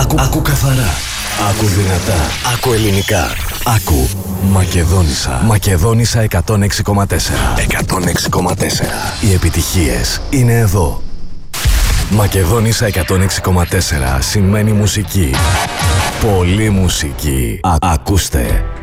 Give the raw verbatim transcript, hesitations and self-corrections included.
Άκου, άκου καθαρά. Άκου δυνατά. Άκου ελληνικά. Άκου Μακεδόνισσα. Μακεδόνισσα εκατόν έξι κόμμα τέσσερα. εκατόν έξι κόμμα τέσσερα. Οι επιτυχίες είναι εδώ. Μακεδόνισσα εκατόν έξι κόμμα τέσσερα σημαίνει μουσική. Πολύ μουσική. Α, ακούστε.